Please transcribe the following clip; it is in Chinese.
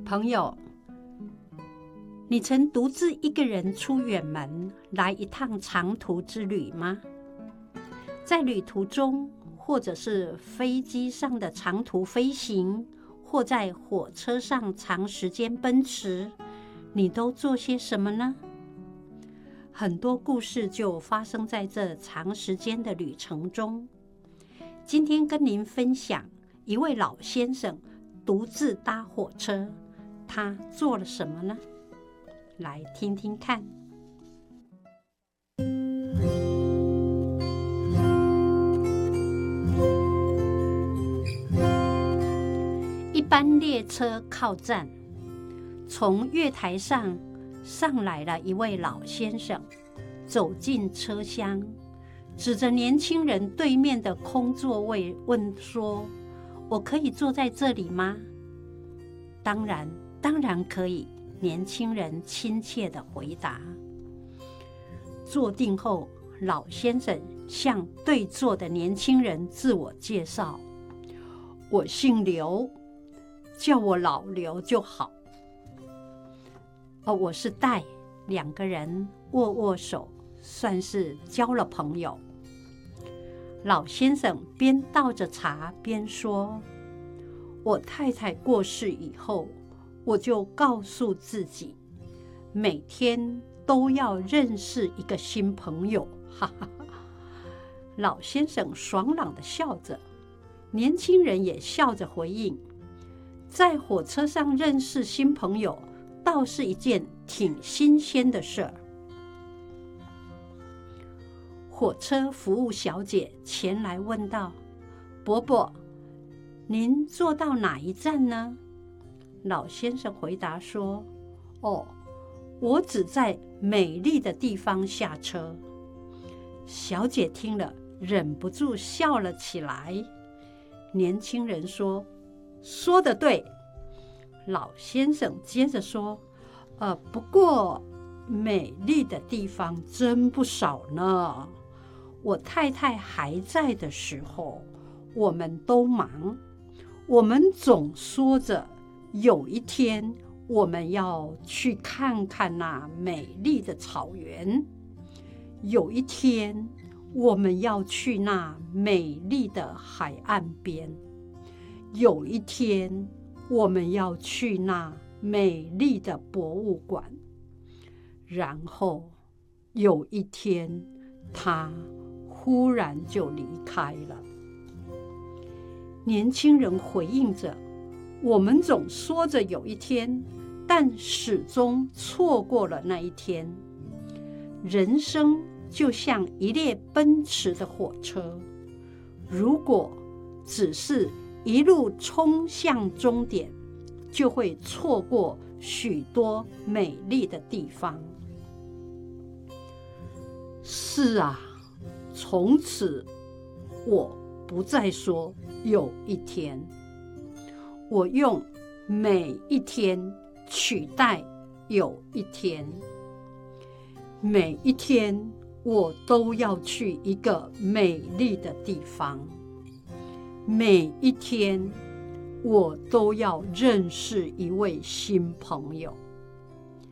朋友，你曾独自一个人出远门来一趟长途之旅吗？在旅途中，或者是飞机上的长途飞行，或在火车上长时间奔驰，你都做些什么呢？很多故事就发生在这长时间的旅程中。今天跟您分享一位老先生独自搭火车，他做了什么呢？来听听看。一班列车靠站，从月台上来了一位老先生，走进车厢，指着年轻人对面的空座位问说：“我可以坐在这里吗？”“当然可以。”年轻人亲切地回答。坐定后，老先生向对座的年轻人自我介绍：“我姓刘，叫我老刘就好。”“我是戴。”两个人握握手，算是交了朋友。老先生边倒着茶边说：“我太太过世以后，我就告诉自己，每天都要认识一个新朋友。”哈哈哈！老先生爽朗地笑着，年轻人也笑着回应：“在火车上认识新朋友，倒是一件挺新鲜的事儿。”火车服务小姐前来问道：“伯伯，您坐到哪一站呢？”老先生回答说：“哦，我只在美丽的地方下车。”小姐听了，忍不住笑了起来。年轻人说：“说得对。”老先生接着说：“不过美丽的地方真不少呢。我太太还在的时候，我们都忙，我们总说着有一天我们要去看看那美丽的草原，有一天我们要去那美丽的海岸边，有一天我们要去那美丽的博物馆，然后有一天他忽然就离开了。”年轻人回应着：“我们总说着有一天，但始终错过了那一天。人生就像一列奔驰的火车，如果只是一路冲向终点，就会错过许多美丽的地方。”是啊，从此我不再说有一天，我用每一天取代有一天。每一天我都要去一个美丽的地方，每一天我都要认识一位新朋友。